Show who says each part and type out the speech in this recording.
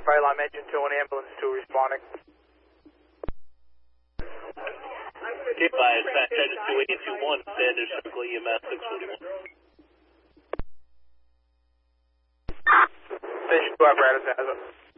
Speaker 1: fire alarm engine 2 and ambulance 2 responding.
Speaker 2: Okay, by dispatch engine 2821, standard circle EMS 641.
Speaker 1: Station 2 apparatus has it.